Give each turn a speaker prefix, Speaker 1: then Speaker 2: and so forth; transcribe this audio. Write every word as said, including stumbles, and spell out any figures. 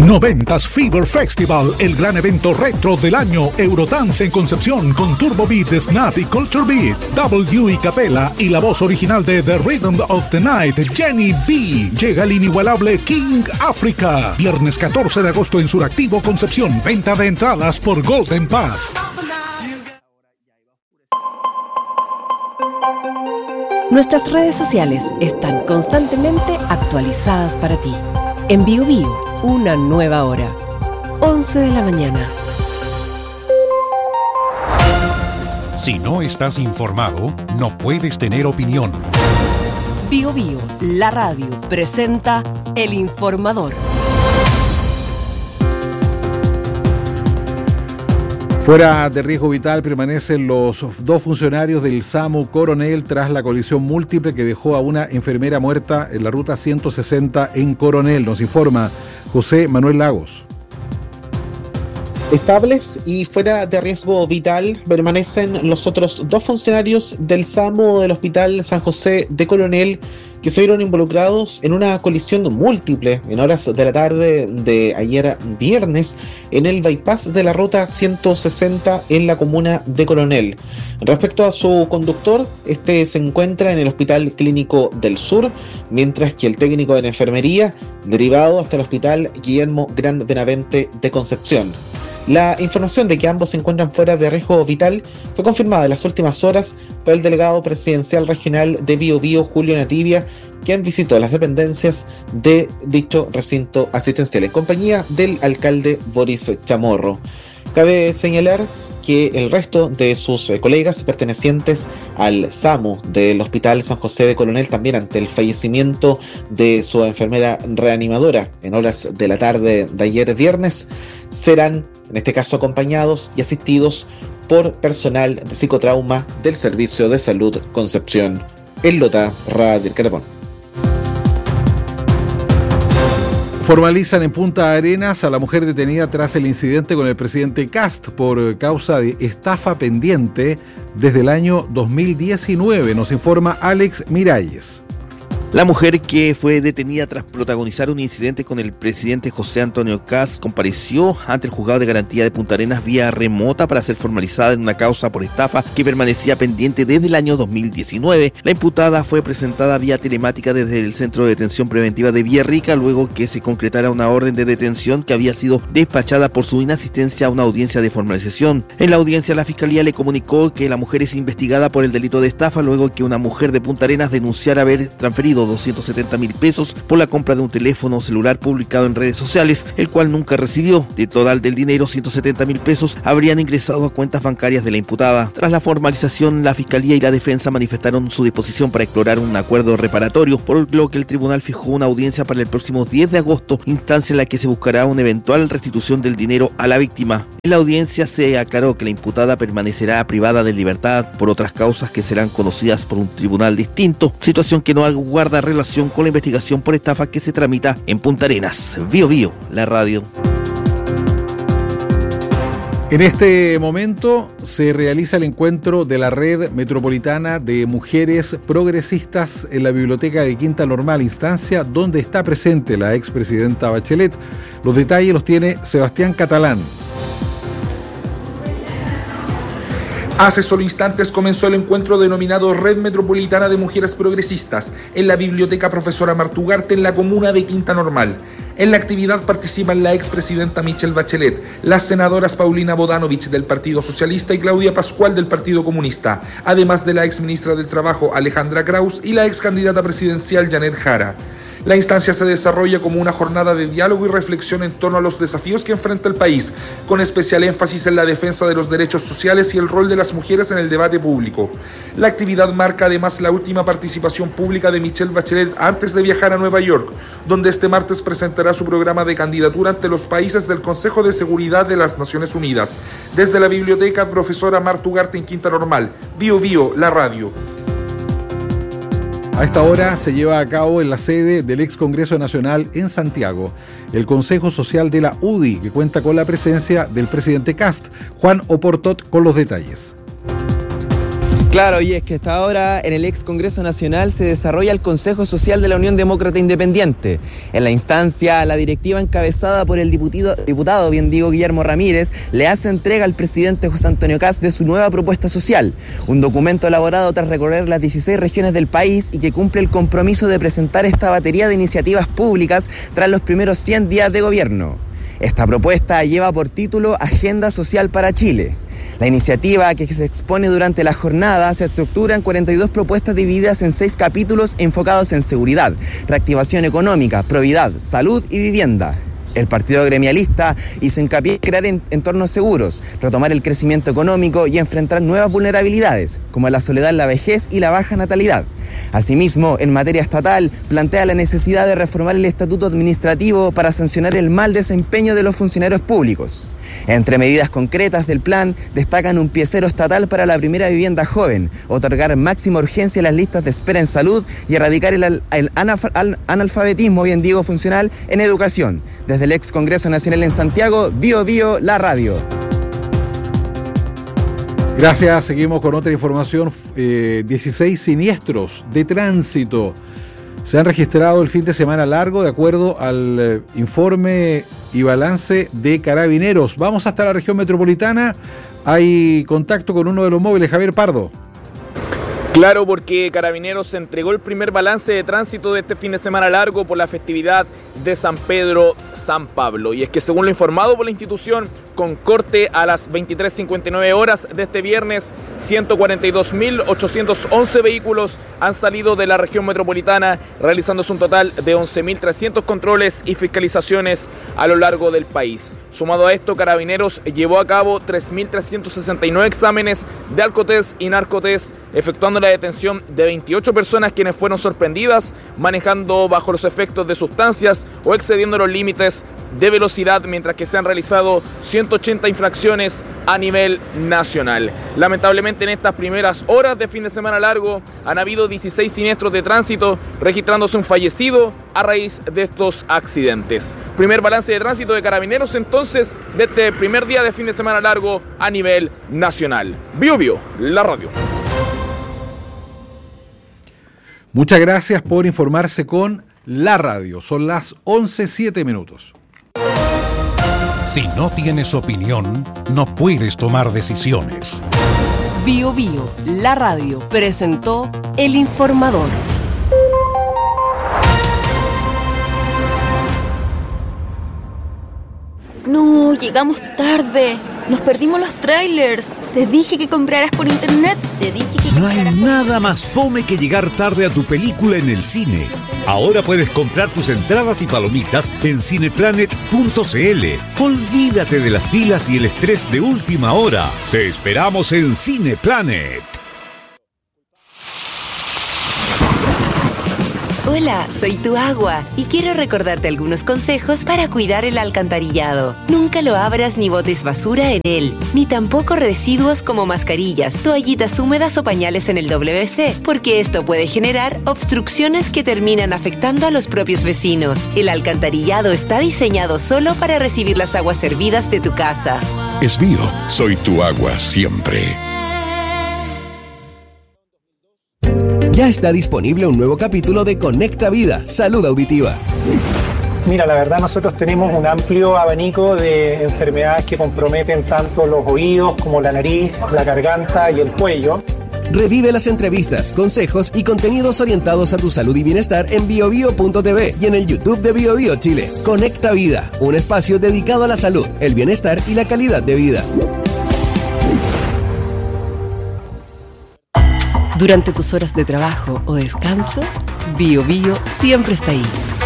Speaker 1: noventas Fever Festival, el gran evento retro del año. Eurodance en Concepción con Turbo Beat, Snap y Culture Beat. W y Capela y la voz original de The Rhythm of the Night, Jenny B. Llega el inigualable King Africa. Viernes catorce de agosto en Suractivo, Concepción. Venta de entradas por Golden Pass.
Speaker 2: Nuestras redes sociales están constantemente actualizadas para ti. En Bio Bio, una nueva hora. once de la mañana.
Speaker 1: Si no estás informado, no puedes tener opinión.
Speaker 2: Bio Bio, la radio, presenta El Informador.
Speaker 3: Fuera de riesgo vital permanecen los dos funcionarios del SAMU Coronel tras la colisión múltiple que dejó a una enfermera muerta en la ruta ciento sesenta en Coronel. Nos informa José Manuel Lagos.
Speaker 4: Estables y fuera de riesgo vital permanecen los otros dos funcionarios del SAMU del Hospital San José de Coronel que se vieron involucrados en una colisión múltiple en horas de la tarde de ayer viernes en el bypass de la ruta ciento sesenta en la comuna de Coronel. Respecto a su conductor, este se encuentra en el Hospital Clínico del Sur, mientras que el técnico de la enfermería derivado hasta el Hospital Guillermo Gran Benavente de Concepción. La información de que ambos se encuentran fuera de riesgo vital fue confirmada en las últimas horas por el delegado presidencial regional de Bio Bio, Julio Nativia, quien visitó las dependencias de dicho recinto asistencial en compañía del alcalde Boris Chamorro. Cabe señalar que el resto de sus eh, colegas pertenecientes al SAMU del Hospital San José de Coronel, también ante el fallecimiento de su enfermera reanimadora en horas de la tarde de ayer viernes, serán en este caso acompañados y asistidos por personal de psicotrauma del Servicio de Salud Concepción. En Lota, Radio Carapón.
Speaker 3: Formalizan en Punta Arenas a la mujer detenida tras el incidente con el presidente Kast por causa de estafa pendiente desde el año dos mil diecinueve. Nos informa Alex Miralles.
Speaker 5: La mujer que fue detenida tras protagonizar un incidente con el presidente José Antonio Kast compareció ante el juzgado de garantía de Punta Arenas vía remota para ser formalizada en una causa por estafa que permanecía pendiente desde el año dos mil diecinueve. La imputada fue presentada vía telemática desde el Centro de Detención Preventiva de Villarrica luego que se concretara una orden de detención que había sido despachada por su inasistencia a una audiencia de formalización. En la audiencia la Fiscalía le comunicó que la mujer es investigada por el delito de estafa luego que una mujer de Punta Arenas denunciara haber transferido doscientos setenta mil pesos por la compra de un teléfono celular publicado en redes sociales, el cual nunca recibió. De total del dinero, ciento setenta mil pesos habrían ingresado a cuentas bancarias de la imputada. Tras la formalización, la Fiscalía y la Defensa manifestaron su disposición para explorar un acuerdo reparatorio, por lo que el tribunal fijó una audiencia para el próximo diez de agosto, instancia en la que se buscará una eventual restitución del dinero a la víctima. En la audiencia se aclaró que la imputada permanecerá privada de libertad por otras causas que serán conocidas por un tribunal distinto, situación que no guarda relación con la investigación por estafa que se tramita en Punta Arenas. Bio Bio, la radio.
Speaker 3: En este momento se realiza el encuentro de la Red Metropolitana de Mujeres Progresistas en la Biblioteca de Quinta Normal, instancia donde está presente la expresidenta Bachelet. Los detalles los tiene Sebastián Catalán.
Speaker 6: Hace solo instantes comenzó el encuentro denominado Red Metropolitana de Mujeres Progresistas en la Biblioteca Profesora Martugarte en la comuna de Quinta Normal. En la actividad participan la expresidenta Michelle Bachelet, las senadoras Paulina Bodanovich del Partido Socialista y Claudia Pascual del Partido Comunista, además de la exministra del Trabajo Alejandra Kraus y la excandidata presidencial Janet Jara. La instancia se desarrolla como una jornada de diálogo y reflexión en torno a los desafíos que enfrenta el país, con especial énfasis en la defensa de los derechos sociales y el rol de las mujeres en el debate público. La actividad marca además la última participación pública de Michelle Bachelet antes de viajar a Nueva York, donde este martes presentará su programa de candidatura ante los países del Consejo de Seguridad de las Naciones Unidas. Desde la Biblioteca Profesora Martugarte en Quinta Normal, Bio Bio, la radio.
Speaker 3: A esta hora se lleva a cabo en la sede del ex Congreso Nacional en Santiago el Consejo Social de la U D I, que cuenta con la presencia del presidente Kast. Juan Oportot con los detalles.
Speaker 7: Claro, y es que hasta ahora en el ex Congreso Nacional se desarrolla el Consejo Social de la Unión Demócrata Independiente. En la instancia, la directiva encabezada por el diputado, diputado bien digo, Guillermo Ramírez, le hace entrega al presidente José Antonio Kast de su nueva propuesta social, un documento elaborado tras recorrer las dieciséis regiones del país y que cumple el compromiso de presentar esta batería de iniciativas públicas tras los primeros cien días de gobierno. Esta propuesta lleva por título Agenda Social para Chile. La iniciativa que se expone durante la jornada se estructura en cuarenta y dos propuestas divididas en seis capítulos enfocados en seguridad, reactivación económica, probidad, salud y vivienda. El partido gremialista hizo hincapié en crear entornos seguros, retomar el crecimiento económico y enfrentar nuevas vulnerabilidades, como la soledad en la vejez y la baja natalidad. Asimismo, en materia estatal, plantea la necesidad de reformar el estatuto administrativo para sancionar el mal desempeño de los funcionarios públicos. Entre medidas concretas del plan, destacan un piecero estatal para la primera vivienda joven, otorgar máxima urgencia a las listas de espera en salud y erradicar el, el analfabetismo, bien digo, funcional en educación. Desde el ex Congreso Nacional en Santiago, Bio Bio, la radio.
Speaker 3: Gracias, seguimos con otra información. Eh, dieciséis siniestros de tránsito se han registrado el fin de semana largo, de acuerdo al eh, informe y balance de Carabineros. Vamos hasta la región metropolitana. Hay contacto con uno de los móviles, Javier Pardo.
Speaker 8: Claro, porque Carabineros entregó el primer balance de tránsito de este fin de semana largo por la festividad de San Pedro, San Pablo. Y es que según lo informado por la institución, con corte a las veintitrés cincuenta y nueve horas de este viernes, ciento cuarenta y dos mil ochocientos once vehículos han salido de la región metropolitana, realizándose un total de once mil trescientos controles y fiscalizaciones a lo largo del país. Sumado a esto, Carabineros llevó a cabo tres mil trescientos sesenta y nueve exámenes de alcotest y narcotest, efectuando la detención de veintiocho personas quienes fueron sorprendidas manejando bajo los efectos de sustancias o excediendo los límites de velocidad, mientras que se han realizado ciento ochenta infracciones a nivel nacional. Lamentablemente, en estas primeras horas de fin de semana largo han habido dieciséis siniestros de tránsito, registrándose un fallecido a raíz de estos accidentes. Primer balance de tránsito de Carabineros entonces de este primer día de fin de semana largo a nivel nacional. Bio Bio, la radio.
Speaker 3: Muchas gracias por informarse con la radio. Son las once siete minutos.
Speaker 1: Si no tienes opinión, no puedes tomar decisiones.
Speaker 2: Bio Bio, la radio, presentó El Informador.
Speaker 9: No, llegamos tarde. Nos perdimos los trailers. Te dije que compraras por internet. Te dije que
Speaker 1: No hay nada más fome que llegar tarde a tu película en el cine. Ahora puedes comprar tus entradas y palomitas en cineplanet punto cl. Olvídate de las filas y el estrés de última hora. Te esperamos en Cineplanet.
Speaker 10: Hola, soy tu agua y quiero recordarte algunos consejos para cuidar el alcantarillado. Nunca lo abras ni botes basura en él, ni tampoco residuos como mascarillas, toallitas húmedas o pañales en el doble ve ce, porque esto puede generar obstrucciones que terminan afectando a los propios vecinos. El alcantarillado está diseñado solo para recibir las aguas hervidas de tu casa.
Speaker 1: Es mío, soy tu agua siempre.
Speaker 11: Ya está disponible un nuevo capítulo de Conecta Vida, Salud Auditiva.
Speaker 12: Mira, la verdad nosotros tenemos un amplio abanico de enfermedades que comprometen tanto los oídos como la nariz, la garganta y el cuello.
Speaker 11: Revive las entrevistas, consejos y contenidos orientados a tu salud y bienestar en bio bio punto t v y en el YouTube de Bio Bio Chile. Conecta Vida, un espacio dedicado a la salud, el bienestar y la calidad de vida.
Speaker 2: Durante tus horas de trabajo o descanso, Bio Bio siempre está ahí,